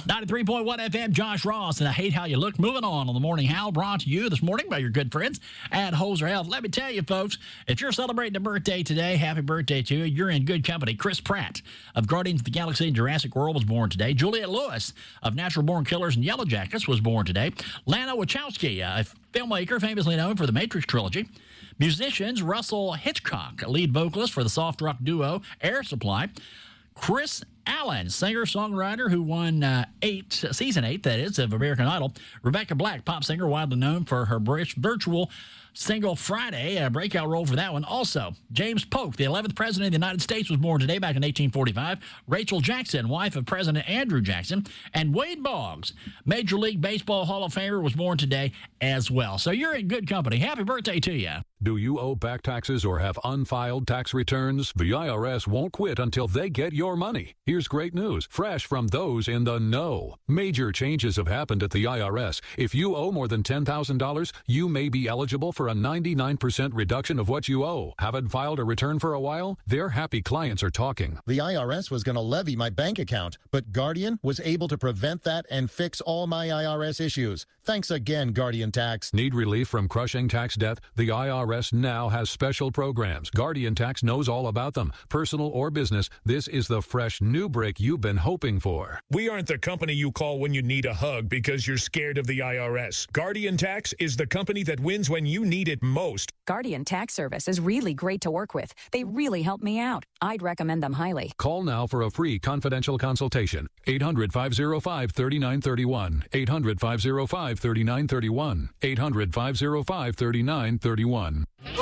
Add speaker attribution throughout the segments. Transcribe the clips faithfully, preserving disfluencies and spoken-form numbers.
Speaker 1: ninety-three point one F M, Josh Ross, and I hate how you look. Moving on on the Morning Howl, brought to you this morning by your good friends at Holzer Health. Let me tell you, folks, if you're celebrating a birthday today, happy birthday to you. You're in good company. Chris Pratt of Guardians of the Galaxy and Jurassic World was born today. Juliette Lewis of Natural Born Killers and Yellow Jackets was born today. Lana Wachowski, a filmmaker famously known for the Matrix trilogy. Musicians, Russell Hitchcock, lead vocalist for the soft rock duo Air Supply. Chris Allen, singer-songwriter who won uh, eight, season eight, that is, of American Idol. Rebecca Black, pop singer, widely known for her virtual single Friday, a breakout role for that one. Also, James Polk, the eleventh president of the United States, was born today back in eighteen forty-five. Rachel Jackson, wife of President Andrew Jackson. And Wade Boggs, Major League Baseball Hall of Famer, was born today as well. So you're in good company. Happy birthday to you.
Speaker 2: Do you owe back taxes or have unfiled tax returns? The I R S won't quit until they get your money. Here's great news, fresh from those in the know. Major changes have happened at the I R S. If you owe more than ten thousand dollars, you may be eligible for a ninety-nine percent reduction of what you owe. Haven't filed a return for a while? Their happy clients are talking.
Speaker 3: The I R S was going to levy my bank account, but Guardian was able to prevent that and fix all my I R S issues. Thanks again, Guardian Tax.
Speaker 2: Need relief from crushing tax debt? The I R S now has special programs. Guardian Tax knows all about them. Personal or business, this is the fresh new break you've been hoping for.
Speaker 4: We aren't the company you call when you need a hug because you're scared of the I R S. Guardian Tax is the company that wins when you need it most.
Speaker 5: Guardian Tax Service is really great to work with. They really help me out. I'd recommend them highly.
Speaker 2: Call now for a free confidential consultation. eight hundred, five oh five, three nine three one. eight hundred, five oh five, three nine three one. eight hundred, five oh five, three nine three one.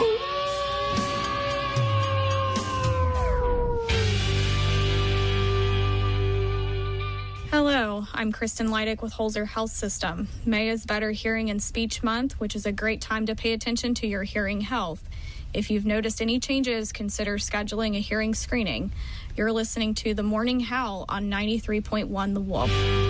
Speaker 6: Hello, I'm Kristen Leidick with Holzer Health System. May is Better Hearing and Speech Month, which is a great time to pay attention to your hearing health. If you've noticed any changes, consider scheduling a hearing screening. You're listening to The Morning Howl on ninety-three point one The Wolf.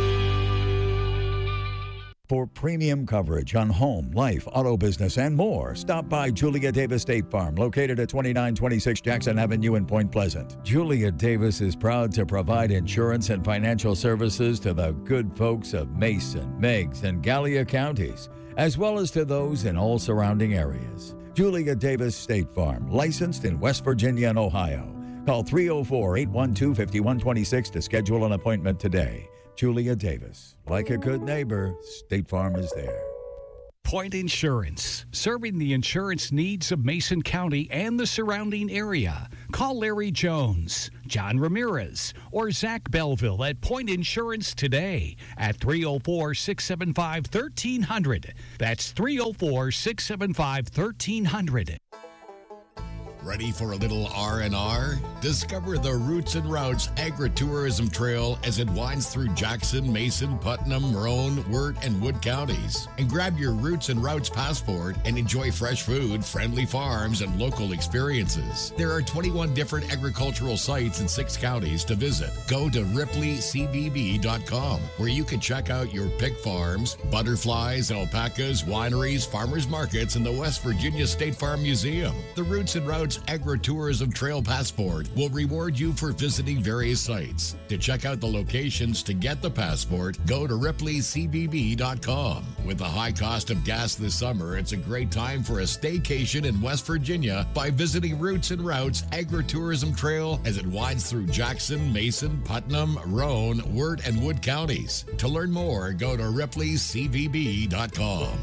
Speaker 7: For premium coverage on home, life, auto business, and more, stop by Julia Davis State Farm, located at twenty-nine twenty-six Jackson Avenue in Point Pleasant. Julia Davis is proud to provide insurance and financial services to the good folks of Mason, Meigs, and Gallia counties, as well as to those in all surrounding areas. Julia Davis State Farm, licensed in West Virginia and Ohio. Call three oh four, eight one two, five one two six to schedule an appointment today. Julia Davis. Like a good neighbor, State Farm is there.
Speaker 8: Point Insurance, serving the insurance needs of Mason County and the surrounding area. Call Larry Jones, John Ramirez, or Zach Belleville at Point Insurance today at three oh four, six seven five, one three zero zero. That's three oh four, six seven five, one three zero zero.
Speaker 9: Ready for a little R and R? Discover the Roots and Routes Agritourism Trail as it winds through Jackson, Mason, Putnam, Roan, Wirt, and Wood counties. And grab your Roots and Routes passport and enjoy fresh food, friendly farms, and local experiences. There are twenty-one different agricultural sites in six counties to visit. Go to ripley c v b dot com, where you can check out your pig farms, butterflies, alpacas, wineries, farmers markets, and the West Virginia State Farm Museum. The Roots and Routes Agritourism Trail Passport will reward you for visiting various sites. To check out the locations to get the passport, go to ripley c v b dot com. With the high cost of gas this summer, it's a great time for a staycation in West Virginia by visiting Roots and Routes Agritourism Trail as it winds through Jackson, Mason, Putnam, Roan, Wirt, and Wood counties. To learn more, go to ripley c v b dot com.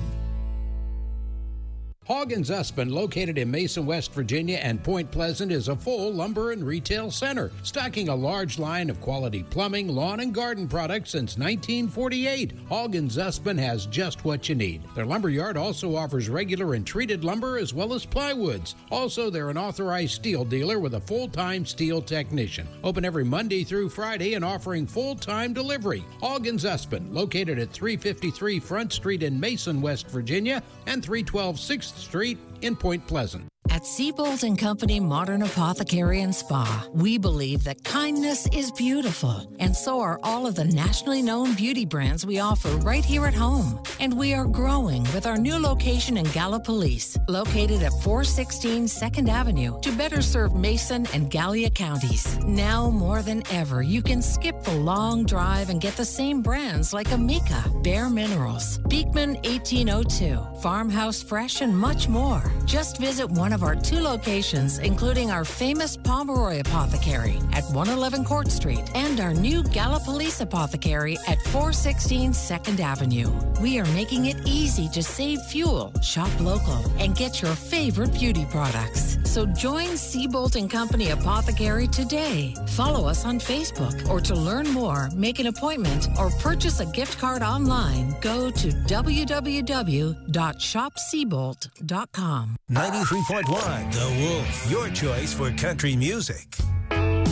Speaker 10: Hoggins Usman, located in Mason, West Virginia and Point Pleasant, is a full lumber and retail center, stocking a large line of quality plumbing, lawn, and garden products since nineteen forty-eight. Hoggins Usman has just what you need. Their lumber yard also offers regular and treated lumber as well as plywoods. Also, they're an authorized steel dealer with a full-time steel technician. Open every Monday through Friday and offering full-time delivery. Hoggins Usman, located at three fifty-three Front Street in Mason, West Virginia, and three twelve sixth Street in Point Pleasant.
Speaker 11: At At Seabolt and Company Modern Apothecary and Spa, we believe that kindness is beautiful, and so are all of the nationally known beauty brands we offer right here at home. And we are growing with our new location in Gallipolis, located at four sixteen second Avenue, to better serve Mason and Gallia counties. Now more than ever, you can skip the long drive and get the same brands like Amica, Bare Minerals, Beekman eighteen oh two, Farmhouse Fresh, and much more. Just visit one of our two locations, including our famous Pomeroy Apothecary at one eleven Court Street and our new Gallipolis Apothecary at four sixteen second Avenue. We are making it easy to save fuel, shop local, and get your favorite beauty products. So join Seabolt and Company Apothecary today. Follow us on Facebook, or to learn more, make an appointment, or purchase a gift card online, go to w w w dot shop seabolt dot com.
Speaker 12: ninety-three point one The Wolf, your choice for country music.